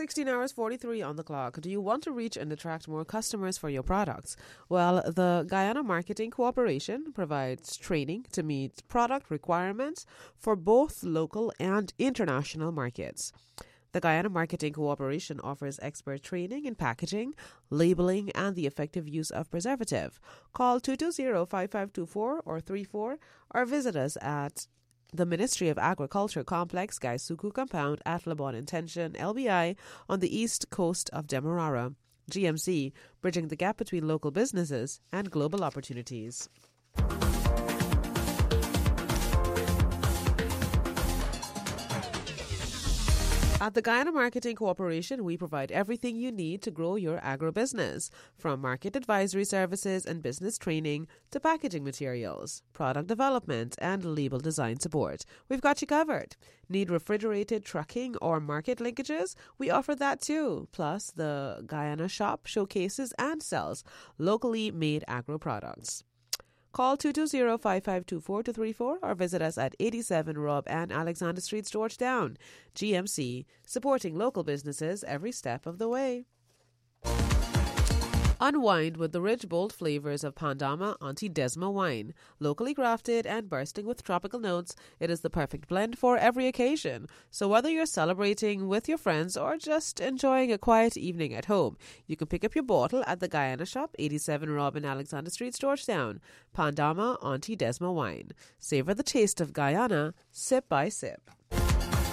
16 hours 43 on the clock. Do you want to reach and attract more customers for your products? Well, the Guyana Marketing Corporation provides training to meet product requirements for both local and international markets. The Guyana Marketing Corporation offers expert training in packaging, labeling, and the effective use of preservative. Call 220-5524 or 34 or visit us at the Ministry of Agriculture Complex, Gaisuku Compound at Le Bon Intention, LBI, on the east coast of Demerara. GMC, bridging the gap between local businesses and global opportunities. At the Guyana Marketing Corporation, we provide everything you need to grow your agribusiness, from market advisory services and business training to packaging materials, product development, and label design support. We've got you covered. Need refrigerated trucking or market linkages? We offer that too. Plus, the Guyana shop showcases and sells locally made agro products. Call 220-5524-34 or visit us at 87 Rob and Alexander Streets, Georgetown. GMC, supporting local businesses every step of the way. Unwind with the rich, bold flavors of Pandama Auntie Desma wine. Locally crafted and bursting with tropical notes, it is the perfect blend for every occasion. So whether you're celebrating with your friends or just enjoying a quiet evening at home, you can pick up your bottle at the Guyana Shop, 87 Robin Alexander Street, Georgetown. Pandama Auntie Desma wine. Savor the taste of Guyana, sip by sip.